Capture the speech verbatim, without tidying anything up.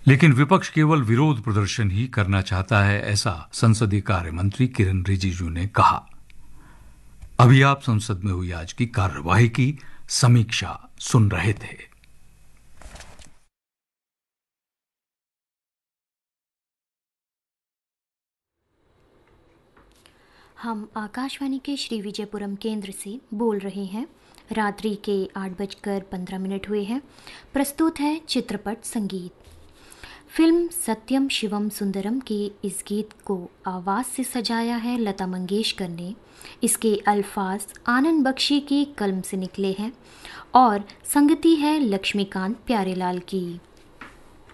लेकिन विपक्ष केवल विरोध प्रदर्शन ही करना चाहता है, ऐसा संसदीय कार्य मंत्री किरण रिजिजू ने कहा। अभी आप संसद में हुई आज की कार्यवाही की समीक्षा सुन रहे थे। हम आकाशवाणी के श्री विजयपुरम केंद्र से बोल रहे हैं। रात्रि के आठ बजकर पंद्रह मिनट हुए हैं। प्रस्तुत है चित्रपट संगीत। फिल्म सत्यम शिवम सुंदरम के इस गीत को आवाज़ से सजाया है लता मंगेशकर ने। इसके अल्फाज आनंद बख्शी की कलम से निकले हैं और संगति है लक्ष्मीकांत प्यारेलाल की।